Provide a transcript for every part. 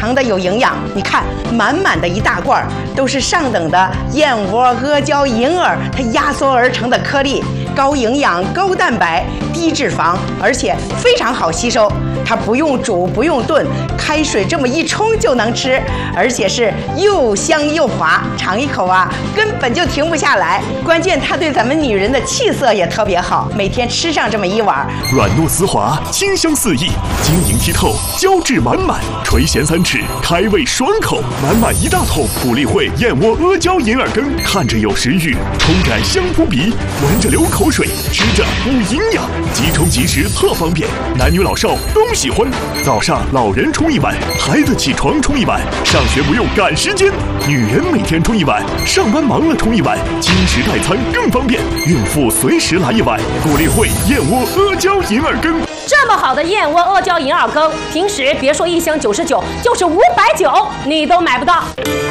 常的有营养。你看，满满的一大罐，都是上等的燕窝、阿胶、银耳它压缩而成的颗粒，高营养、高蛋白、低脂肪，而且非常好吸收。它不用煮，不用炖，开水这么一冲就能吃，而且是又香又滑，尝一口啊，根本就停不下来。关键它对咱们女人的气色也特别好，每天吃上这么一碗， 软糯丝滑，清香四溢，晶莹剔透，胶质满满，垂涎3尺，开胃爽口，满满一大桶谷粒汇燕窝阿胶银耳羹，看着有食欲，冲感香扑鼻，闻着流口水，吃着补营养，即冲即食特方便，男女老少都喜欢。早上老人冲一碗，孩子起床冲一碗，上学不用赶时间，女人每天冲一碗，上班忙了冲一碗，经食代餐更方便，孕妇随时来一碗谷粒汇燕窝阿胶银耳羹。 这么好的燕窝阿胶银耳羹，平时别说1箱99，就是590你都买不到。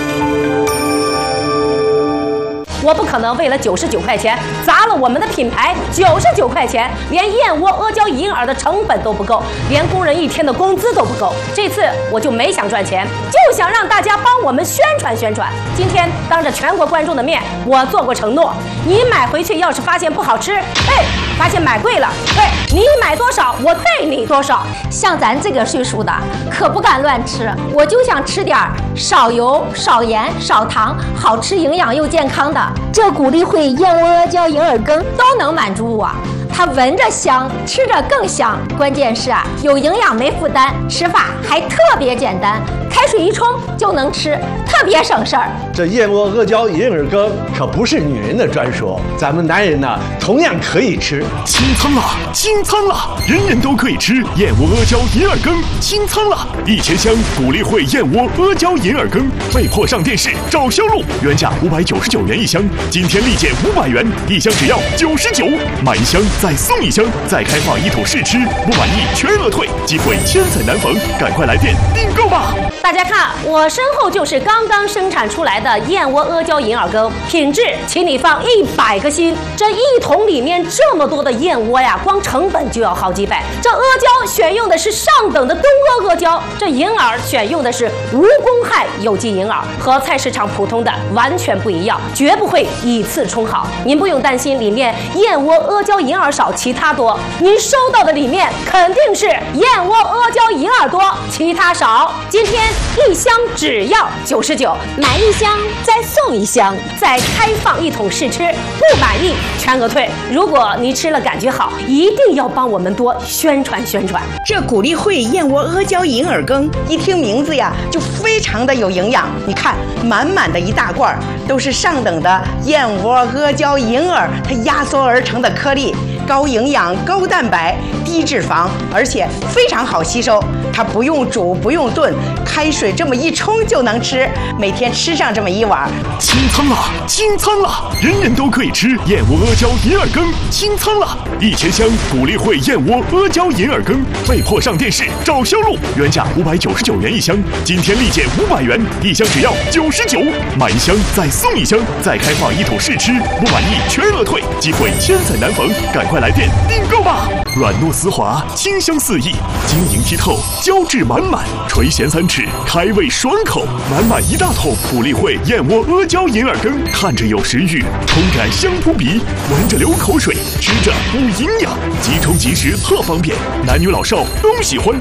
我不可能为了99块钱砸了我们的品牌，99块钱连燕窝阿胶银耳的成本都不够，连工人1天的工资都不够。这次我就没想赚钱，就想让大家帮我们宣传宣传。今天当着全国观众的面，我做过承诺，你买回去要是发现不好吃，发现买贵了，你买多少我退你多少。 像咱这个岁数的可不敢乱吃，我就想吃点少油、少盐、少糖，好吃、营养又健康的。这谷粒汇燕窝阿胶银耳羹都能满足我。它闻着香，吃着更香，关键是有营养没负担，吃法还特别简单，开水一冲就能吃，特别省事儿。 这燕窝阿胶银耳羹可不是女人的专属，咱们男人呢同样可以吃。 清仓了，清仓了，人人都可以吃燕窝阿胶银耳羹，清仓了！1000箱谷粒汇燕窝阿胶银耳羹，被迫上电视找销路，原价599元1箱，今天立减500元，1箱只要99，买1箱再送1箱，再开放1桶试吃，不满意全额退，机会千载难逢，赶快来电订购吧！ 大家看，我身后就是刚刚生产出来的燕窝阿胶银耳羹，品质请你放100个心。这1桶里面这么多的燕窝呀，光成本就要好几百。这阿胶选用的是上等的东阿阿胶，这银耳选用的是无公害有机银耳，和菜市场普通的完全不一样，绝不会以次充好。您不用担心里面燕窝阿胶银耳少，其他多。您收到的里面肯定是燕窝阿胶银耳多，其他少。今天1箱只要99， 买1箱再送1箱， 再开放1桶试吃，不满意全额退。如果你吃了感觉好，一定要帮我们多宣传宣传。 这谷粒汇燕窝阿胶银耳羹，一听名字呀就非常的有营养。你看，满满的一大罐，都是上等的燕窝、阿胶、银耳它压缩而成的颗粒，高营养、高蛋白、低脂肪，而且非常好吸收。它不用煮，不用炖，开水这么一冲就能吃，每天吃上这么一碗。 清仓了，清仓了，人人都可以吃燕窝阿胶银耳羹，清仓了！1000箱谷粒汇燕窝阿胶银耳羹，被迫上电视找销路，原价599元1箱，今天立减500元，1箱只要99，买1箱再送1箱，再开放1桶试吃，不满意全额退，机会千载难逢，赶快来电订购吧！软糯丝滑，清香四溢，晶莹剔透，胶质满满，垂涎3尺，开胃爽口，满满一大桶谷粒汇燕窝阿胶银耳羹，看着有食欲，冲感香扑鼻，闻着流口水，吃着补营养，即冲即食特方便，男女老少都喜欢。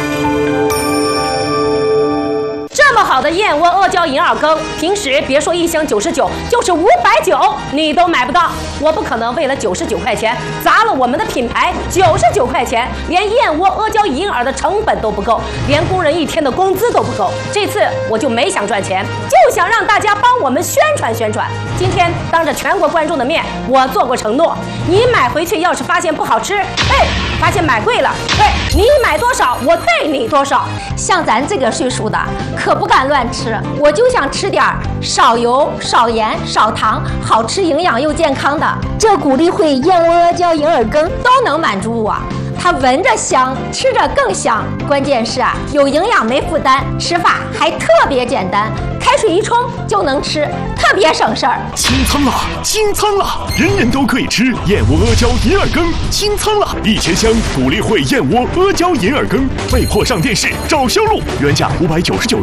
这么好的燕窝阿胶银耳羹，平时别说1箱99，就是590你都买不到。我不可能为了99块钱砸了我们的品牌，99块钱连燕窝阿胶银耳的成本都不够，连工人1天的工资都不够。这次我就没想赚钱，就想让大家帮我们宣传宣传。今天当着全国观众的面，我做过承诺，你买回去要是发现不好吃，发现买贵了，你买多少我退你多少。 像咱这个岁数的可不敢乱吃，我就想吃点少油、少盐、少糖，好吃、营养又健康的。这谷粒汇燕窝阿胶银耳羹都能满足我。它闻着香，吃着更香，关键是有营养没负担，吃法还特别简单，开水一冲就能吃，特别省事儿。 清仓了，清仓了，人人都可以吃燕窝阿胶银耳羹，清仓了！1000箱谷粒汇燕窝阿胶银耳羹，被迫上电视找销路，原价599元